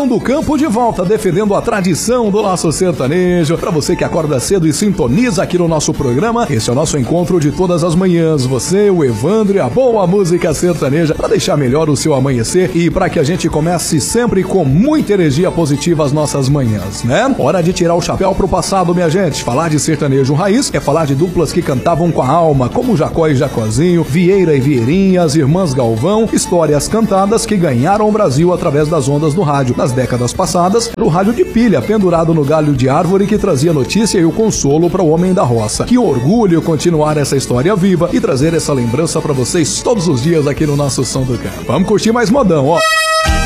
do Campo de volta, defendendo a tradição do nosso sertanejo. Para você que acorda cedo e sintoniza aqui no nosso programa, esse é o nosso encontro de todas as manhãs. Você, o Evandro e a boa música sertaneja, para deixar melhor o seu amanhecer e para que a gente comece sempre com muita energia positiva as nossas manhãs, né? Hora de tirar o chapéu pro passado, minha gente. Falar de sertanejo raiz é falar de duplas que cantavam com a alma, como Jacó e Jacozinho, Vieira e Vieirinha, as Irmãs Galvão, histórias cantadas que ganharam o Brasil através das ondas do rádio. Nas décadas passadas, era o rádio de pilha, pendurado no galho de árvore, que trazia notícia e o consolo para o homem da roça. Que orgulho continuar essa história viva e trazer essa lembrança para vocês todos os dias aqui no nosso Som do Campo. Vamos curtir mais modão, ó.